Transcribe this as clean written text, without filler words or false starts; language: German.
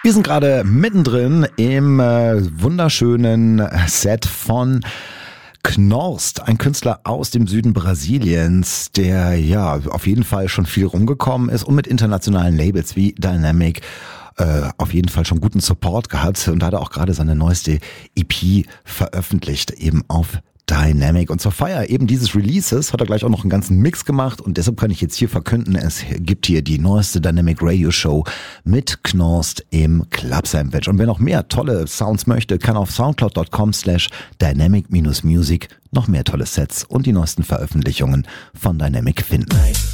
Wir sind gerade mittendrin im wunderschönen Set von Knorst, ein Künstler aus dem Süden Brasiliens, der ja auf jeden Fall schon viel rumgekommen ist und mit internationalen Labels wie Dynamic auf jeden Fall schon guten Support gehabt. Und da hat er auch gerade seine neueste EP veröffentlicht, eben auf Dynamic. Und zur Feier eben dieses Releases hat er gleich auch noch einen ganzen Mix gemacht und deshalb kann ich jetzt hier verkünden, es gibt hier die neueste Dynamic Radio Show mit Knorst im Club Sandwich. Und wer noch mehr tolle Sounds möchte, kann auf soundcloud.com/dynamic-music noch mehr tolle Sets und die neuesten Veröffentlichungen von Dynamic finden.